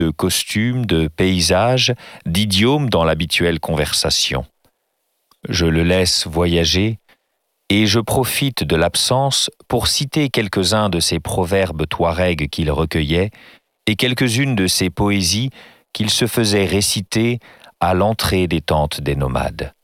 de costumes, de paysages, d'idiomes dans l'habituelle conversation. Je le laisse voyager et je profite de l'absence pour citer quelques-uns de ces proverbes touaregs qu'il recueillait et quelques-unes de ces poésies qu'il se faisait réciter à l'entrée des tentes des nomades.